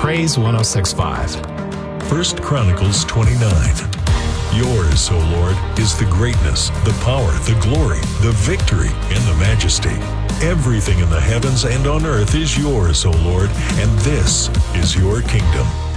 Praise 106.5. 1 Chronicles 29. Yours, O Lord, is the greatness, the power, the glory, the victory, and the majesty. Everything in the heavens and on earth is yours, O Lord, and this is your kingdom.